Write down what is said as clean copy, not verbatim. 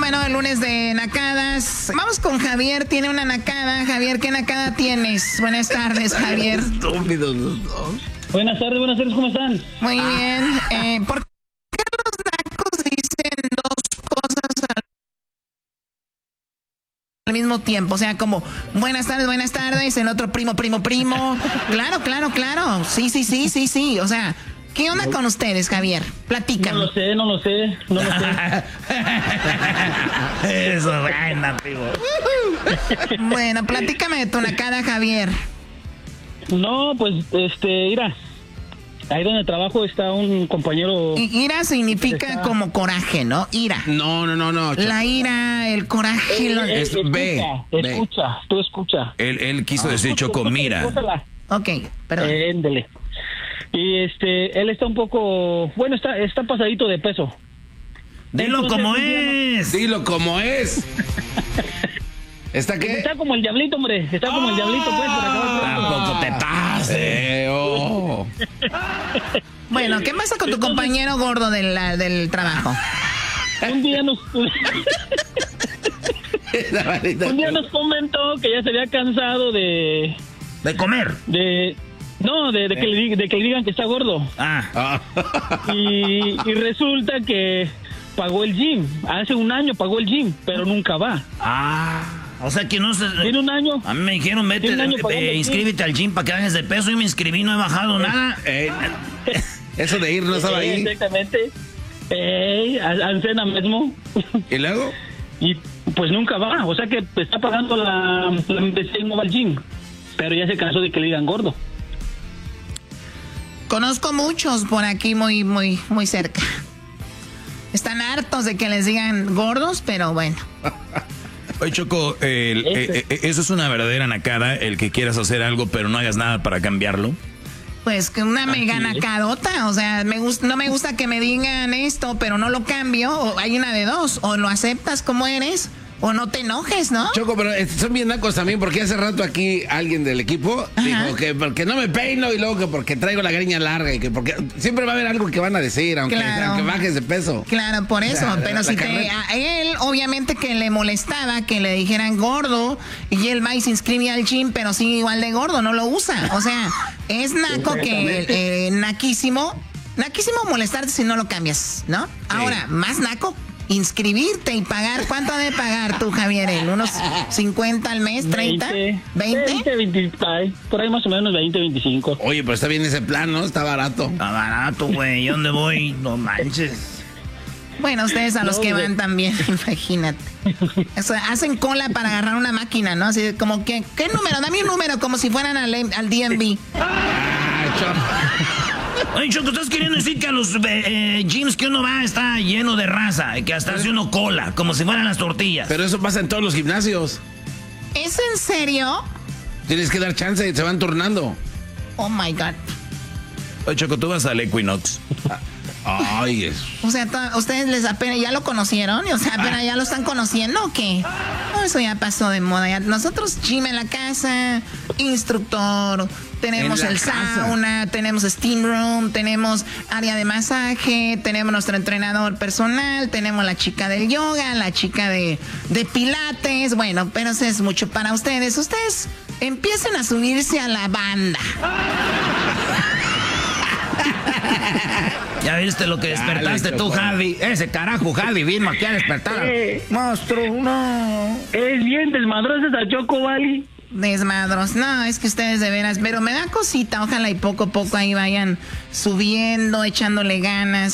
Bueno, el lunes de nacadas. Vamos con Javier, tiene una nacada. Javier, ¿qué nacada tienes? Buenas tardes, Javier. Estúpidos los dos. Buenas tardes, ¿cómo están? Muy bien. ¿Por qué los nacos dicen dos cosas al mismo tiempo? O sea, como buenas tardes, el otro primo. Claro. Sí. O sea, ¿qué onda con ustedes, Javier? Platícame. No lo sé. Eso, buena, primo. Bueno, platícame de tu nacada, Javier. No, pues, mira, ahí donde trabajo está un compañero. Ira significa como coraje, ¿no? Ira. No. La ira, el coraje. Escucha. Él quiso decir Choco, mira. Escúchala. Ok, perdón. Éndele. Y él está un poco, bueno, está pasadito de peso. Dilo Entonces, como es. Dilo como es. ¿Está qué? Está como el diablito, hombre. Está como el diablito, pues, por acabar. Tampoco te pases. Bueno, ¿qué pasa con tu compañero gordo del trabajo? Un día nos comentó que ya se había cansado de comer. De que le digan que está gordo. Y resulta que pagó el gym. Hace un año pagó el gym, pero nunca va. O sea que no se... Tiene un año. A mí me dijeron, inscríbete al gym para que bajes de peso. Y me inscribí, no he bajado nada. Eso de ir no estaba ahí. Exactamente. Ancena mismo. ¿Y luego? Y pues nunca va. O sea que está pagando la membresía y no va al gym. Pero ya se cansó de que le digan gordo. Conozco muchos por aquí muy cerca. Están hartos de que les digan gordos, pero bueno. Oye, Choco, eso es una verdadera nacada, el que quieras hacer algo pero no hagas nada para cambiarlo. Pues que una mega nacadota, o sea, no me gusta que me digan esto, pero no lo cambio, o hay una de dos, o lo aceptas como eres, o no te enojes, ¿no? Choco, pero son bien nacos también, porque hace rato aquí alguien del equipo dijo que porque no me peino y luego que porque traigo la greña larga y que porque siempre va a haber algo que van a decir, aunque bajes de peso. Claro, por eso, pero si a él obviamente que le molestaba que le dijeran gordo y él va y se inscribe al gym, pero sigue igual de gordo, no lo usa. O sea, es naco que naquísimo molestarte si no lo cambias, ¿no? Sí. Ahora, más naco inscribirte y pagar. ¿Cuánto ha de pagar tú, Javier? ¿Unos 50 al mes? ¿30? ¿20? Por ahí más o menos 20, 25. Oye, pero está bien ese plan, ¿no? Está barato. Está barato, güey. ¿Y dónde voy? No manches. Bueno, ustedes a los que van también, imagínate. O sea, hacen cola para agarrar una máquina, ¿no? Así como que, ¿qué número? Dame un número, como si fueran al DMV. Oye, Choco, ¿estás queriendo decir que a los gyms que uno va está lleno de raza? Que hasta hace uno cola, como si fueran las tortillas. Pero eso pasa en todos los gimnasios. ¿Es en serio? Tienes que dar chance y se van turnando. Oh, my God. Oye, Choco, tú vas al Equinox. Ay, eso. O sea, ¿ustedes les apenas ya lo conocieron? O sea, ¿apenas ya lo están conociendo o qué? No, eso ya pasó de moda. Ya. Nosotros, gym en la casa, instructor, tenemos el sauna, tenemos steam room, tenemos área de masaje, tenemos nuestro entrenador personal, tenemos la chica del yoga, la chica de pilates. Bueno, pero eso es mucho para ustedes. Ustedes empiecen a subirse a la banda. ¿Ya viste lo que despertaste tú, Javi? Ese carajo, Javi, vino aquí a despertar. Monstruo, no. Es bien desmadroso esa Choco, ¿vale? Desmadros, no, es que ustedes de veras, pero me da cosita, ojalá y poco a poco ahí vayan subiendo, echándole ganas.